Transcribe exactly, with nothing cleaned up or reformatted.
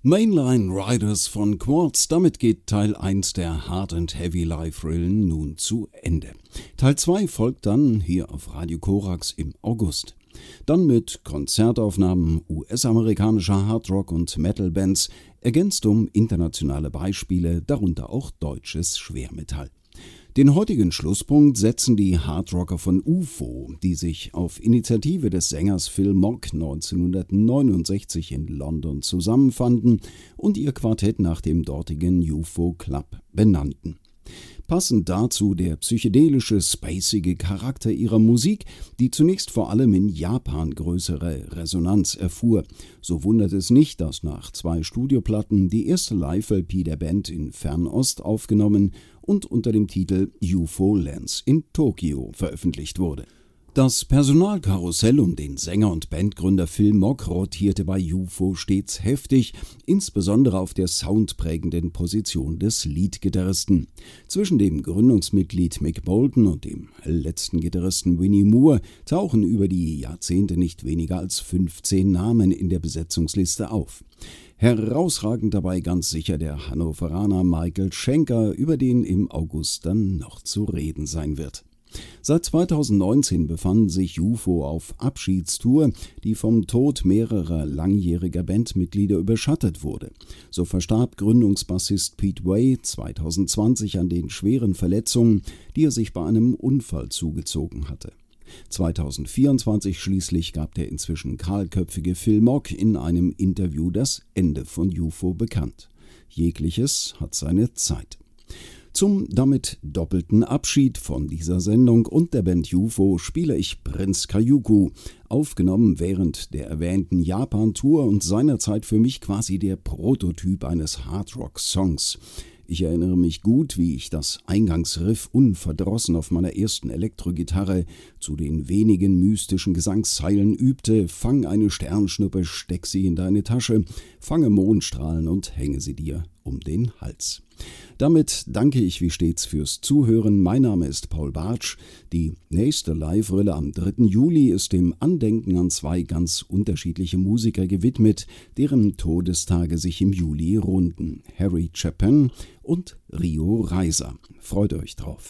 Mainline Riders von Quartz, damit geht Teil eins der Hard and Heavy Live-Rillen nun zu Ende. Teil zwei folgt dann hier auf Radio Korax im August. Dann mit Konzertaufnahmen U S-amerikanischer Hardrock- und Metal-Bands, ergänzt um internationale Beispiele, darunter auch deutsches Schwermetall. Den heutigen Schlusspunkt setzen die Hardrocker von U F O, die sich auf Initiative des Sängers Phil Mogg neunzehnhundertneunundsechzig in London zusammenfanden und ihr Quartett nach dem dortigen U F O Club benannten. Passend dazu der psychedelische, spacige Charakter ihrer Musik, die zunächst vor allem in Japan größere Resonanz erfuhr. So wundert es nicht, dass nach zwei Studioplatten die erste Live-L P der Band in Fernost aufgenommen und unter dem Titel U F O Lands in Tokio veröffentlicht wurde. Das Personalkarussell um den Sänger und Bandgründer Phil Mogg rotierte bei U F O stets heftig, insbesondere auf der soundprägenden Position des Leadgitarristen. Zwischen dem Gründungsmitglied Mick Bolton und dem letzten Gitarristen Winnie Moore tauchen über die Jahrzehnte nicht weniger als fünfzehn Namen in der Besetzungsliste auf. Herausragend dabei ganz sicher der Hannoveraner Michael Schenker, über den im August dann noch zu reden sein wird. Seit zweitausendneunzehn befanden sich U F O auf Abschiedstour, die vom Tod mehrerer langjähriger Bandmitglieder überschattet wurde. So verstarb Gründungsbassist Pete Way zweitausendzwanzig an den schweren Verletzungen, die er sich bei einem Unfall zugezogen hatte. zweitausendvierundzwanzig schließlich gab der inzwischen kahlköpfige Phil Mogg in einem Interview das Ende von U F O bekannt. Jegliches hat seine Zeit. Zum damit doppelten Abschied von dieser Sendung und der Band U F O spiele ich Prince Kajuku, aufgenommen während der erwähnten Japan-Tour und seinerzeit für mich quasi der Prototyp eines Hardrock-Songs. Ich erinnere mich gut, wie ich das Eingangsriff unverdrossen auf meiner ersten Elektrogitarre zu den wenigen mystischen Gesangszeilen übte: Fang eine Sternschnuppe, steck sie in deine Tasche, fange Mondstrahlen und hänge sie dir um den Hals. Damit danke ich wie stets fürs Zuhören. Mein Name ist Paul Bartsch. Die nächste Live-Rille am dritten Juli ist dem Andenken an zwei ganz unterschiedliche Musiker gewidmet, deren Todestage sich im Juli runden: Harry Chapin und Rio Reiser. Freut euch drauf.